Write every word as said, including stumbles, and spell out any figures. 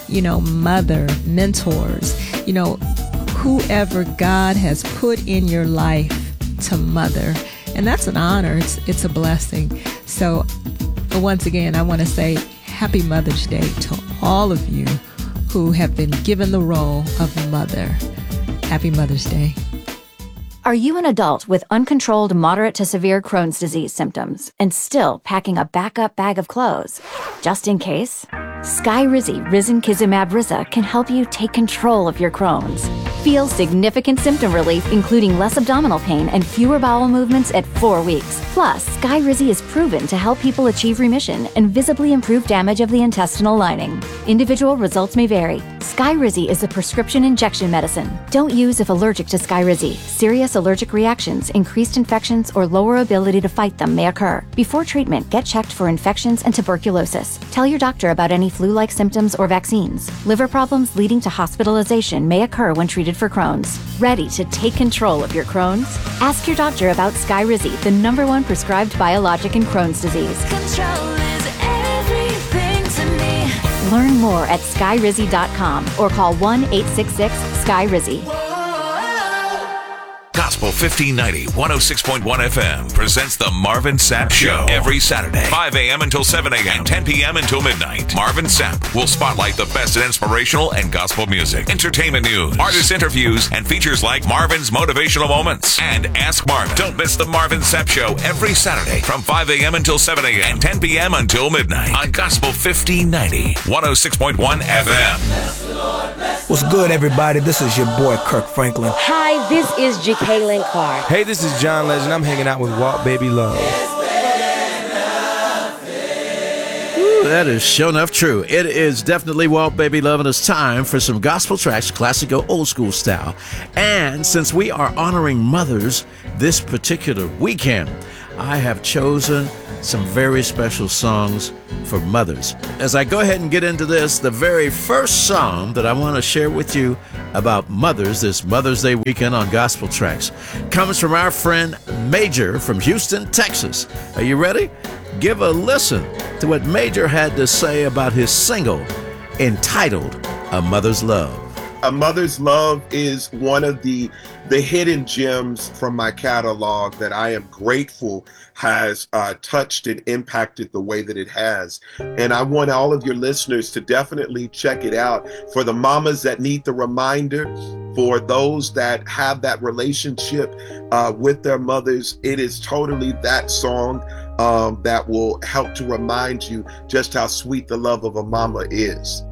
you know, mother, mentors, you know, whoever God has put in your life to mother. And that's an honor. It's, it's a blessing. So once again, I want to say Happy Mother's Day to all of you who have been given the role of mother. Happy Mother's Day. Are you an adult with uncontrolled moderate to severe Crohn's disease symptoms and still packing a backup bag of clothes? Just in case? Skyrizi Risankizumab Riza can help you take control of your Crohn's. Feel significant symptom relief, including less abdominal pain and fewer bowel movements at four weeks. Plus, Skyrizi is proven to help people achieve remission and visibly improve damage of the intestinal lining. Individual results may vary. Skyrizi is a prescription injection medicine. Don't use if allergic to Skyrizi. Serious allergic reactions, increased infections, or lower ability to fight them may occur. Before treatment, get checked for infections and tuberculosis. Tell your doctor about any flu-like symptoms or vaccines. Liver problems leading to hospitalization may occur when treated for Crohn's. Ready to take control of your Crohn's? Ask your doctor about Skyrizi, the number one prescribed biologic in Crohn's disease. Control is everything to me. Learn more at skyrizi dot com or call one eight six six Skyrizi. Gospel fifteen ninety, one oh six point one F M presents the Marvin Sapp Show every Saturday, five a.m. until seven a.m., ten p.m. until midnight. Marvin Sapp will spotlight the best in inspirational and gospel music, entertainment news, artist interviews, and features like Marvin's Motivational Moments and Ask Marvin. Don't miss the Marvin Sapp Show every Saturday from five a.m. until seven a.m. and ten p.m. until midnight on Gospel fifteen ninety, one oh six point one F M. What's good, everybody? This is your boy, Kirk Franklin. Hi, this is J. Kaylin Clark. Hey, this is John Legend. I'm hanging out with Walt Baby Love. Ooh, that is sure enough true. It is definitely Walt Baby Love, and it's time for some gospel tracks, classic or old school style. And since we are honoring mothers this particular weekend, I have chosen some very special songs for mothers. As I go ahead and get into this, the very first song that I want to share with you about mothers this Mother's Day weekend on Gospel Tracks comes from our friend Major from Houston, Texas. Are you ready? Give a listen to what Major had to say about his single entitled A Mother's Love. A Mother's Love is one of the the hidden gems from my catalog that I am grateful has uh, touched and impacted the way that it has. And I want all of your listeners to definitely check it out. For the mamas that need the reminder, for those that have that relationship uh, with their mothers, it is totally that song um, that will help to remind you just how sweet the love of a mama is.